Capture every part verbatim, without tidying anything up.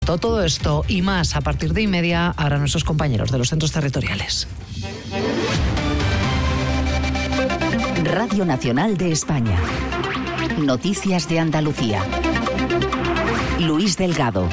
Todo esto y más a partir de y media harán nuestros compañeros de los centros territoriales. Radio Nacional de España. Noticias de Andalucía. Luis Delgado.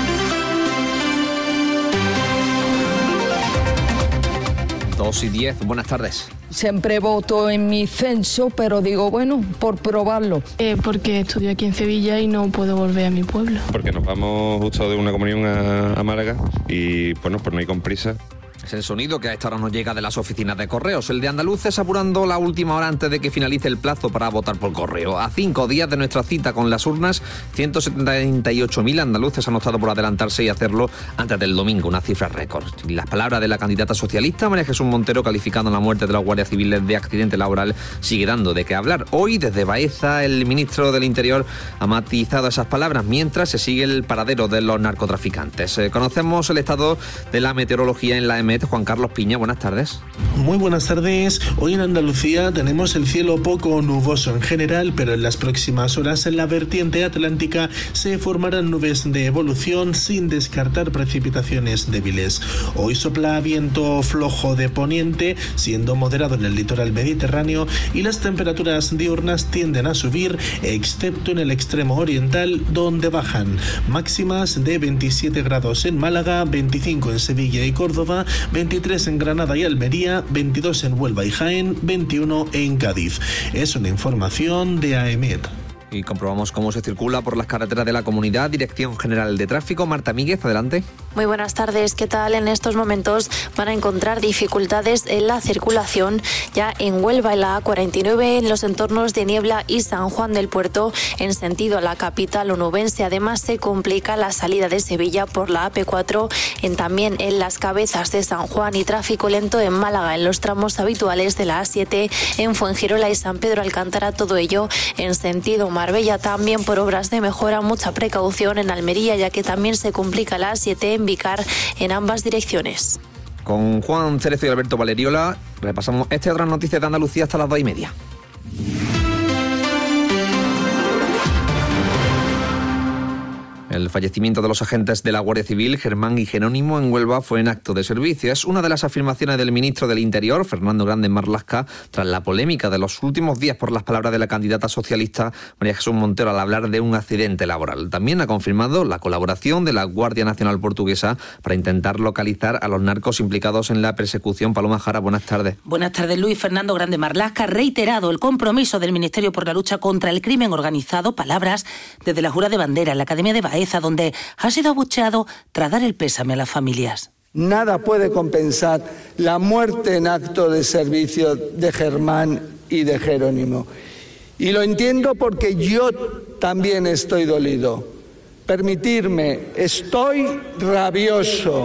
dos y diez, buenas tardes. Siempre voto en mi censo, pero digo, bueno, por probarlo. Eh, porque estudio aquí en Sevilla y no puedo volver a mi pueblo. Porque nos vamos justo de una comunión a, a Málaga y, bueno, pues no hay con prisa. Es el sonido que a esta hora nos llega de las oficinas de correos. El de Andaluces apurando la última hora antes de que finalice el plazo para votar por correo. A cinco días de nuestra cita con las urnas, ciento setenta y ocho mil andaluces han optado por adelantarse y hacerlo antes del domingo, una cifra récord. Y las palabras de la candidata socialista, María Jesús Montero, calificando la muerte de los guardias civiles de accidente laboral, sigue dando de qué hablar. Hoy, desde Baeza, el ministro del Interior ha matizado esas palabras, mientras se sigue el paradero de los narcotraficantes. Eh, conocemos el estado de la meteorología en la E M E T. Juan Carlos Piña, buenas tardes. Muy buenas tardes. Hoy en Andalucía tenemos el cielo poco nuboso en general, pero en las próximas horas en la vertiente atlántica se formarán nubes de evolución sin descartar precipitaciones débiles. Hoy sopla viento flojo de poniente, siendo moderado en el litoral mediterráneo, y las temperaturas diurnas tienden a subir, excepto en el extremo oriental, donde bajan. Máximas de veintisiete grados en Málaga, veinticinco en Sevilla y Córdoba, veintitrés en Granada y Almería, veintidós en Huelva y Jaén, veintiuno en Cádiz. Es una información de A E M E T. Y comprobamos cómo se circula por las carreteras de la comunidad. Dirección General de Tráfico, Marta Míguez, adelante. Muy buenas tardes, ¿qué tal? En estos momentos van a encontrar dificultades en la circulación ya en Huelva, en la A cuarenta y nueve, en los entornos de Niebla y San Juan del Puerto, en sentido a la capital onubense. Además, se complica la salida de Sevilla por la A P cuatro, en, también en las Cabezas de San Juan, y tráfico lento en Málaga, en los tramos habituales de la A siete, en Fuengirola y San Pedro Alcántara, todo ello en sentido Marbella. También por obras de mejora, mucha precaución en Almería, ya que también se complica la A siete en Vicar en ambas direcciones. Con Juan Cerezo y Alberto Valeriola repasamos esta y otras noticias de Andalucía hasta las dos y media. El fallecimiento de los agentes de la Guardia Civil, Germán y Jerónimo, en Huelva fue en acto de servicio. Es una de las afirmaciones del ministro del Interior, Fernando Grande Marlaska, tras la polémica de los últimos días por las palabras de la candidata socialista María Jesús Montero al hablar de un accidente laboral. También ha confirmado la colaboración de la Guardia Nacional Portuguesa para intentar localizar a los narcos implicados en la persecución. Paloma Jara, buenas tardes. Buenas tardes, Luis. Fernando Grande Marlaska ha reiterado el compromiso del Ministerio por la lucha contra el crimen organizado. Palabras desde la Jura de Bandera en la Academia de Baeza, donde ha sido abucheado tras dar el pésame a las familias. Nada puede compensar la muerte en acto de servicio de Germán y de Jerónimo. Y lo entiendo porque yo también estoy dolido. Permitirme, estoy rabioso.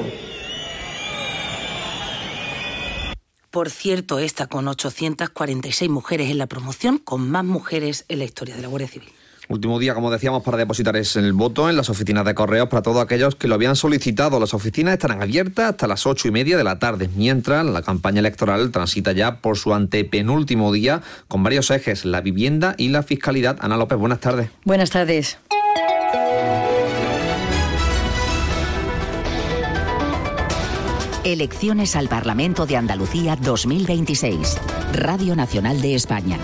Por cierto, esta con ochocientas cuarenta y seis mujeres en la promoción, con más mujeres en la historia de la Guardia Civil. Último día, como decíamos, para depositar el voto en las oficinas de correos para todos aquellos que lo habían solicitado. Las oficinas estarán abiertas hasta las ocho y media de la tarde, mientras la campaña electoral transita ya por su antepenúltimo día, con varios ejes: la vivienda y la fiscalidad. Ana López, buenas tardes. Buenas tardes. Elecciones al Parlamento de Andalucía dos mil veintiséis. Radio Nacional de España.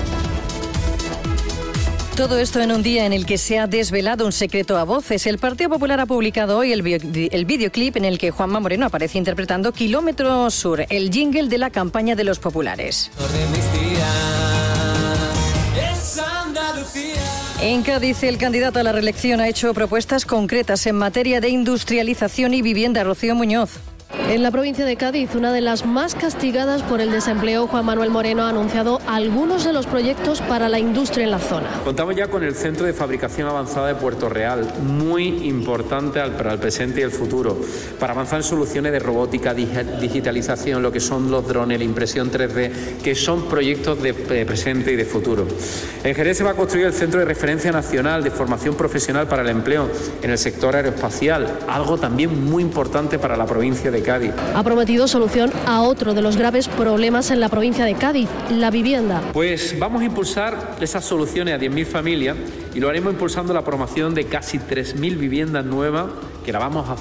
Todo esto en un día en el que se ha desvelado un secreto a voces. El Partido Popular ha publicado hoy el, vi- el videoclip en el que Juanma Moreno aparece interpretando Kilómetro Sur, el jingle de la campaña de los populares. En Cádiz, el candidato a la reelección ha hecho propuestas concretas en materia de industrialización y vivienda. Rocío Muñoz. En la provincia de Cádiz, una de las más castigadas por el desempleo, Juan Manuel Moreno ha anunciado algunos de los proyectos para la industria en la zona. Contamos ya con el Centro de Fabricación Avanzada de Puerto Real, muy importante para el presente y el futuro, para avanzar en soluciones de robótica, digitalización, lo que son los drones, la impresión tres D, que son proyectos de presente y de futuro. En Jerez se va a construir el Centro de Referencia Nacional de Formación Profesional para el Empleo en el sector aeroespacial, algo también muy importante para la provincia de Cádiz. Ha prometido solución a otro de los graves problemas en la provincia de Cádiz, la vivienda. Pues vamos a impulsar esas soluciones a diez mil familias Y lo haremos impulsando la promoción de casi tres mil viviendas nuevas, que la vamos a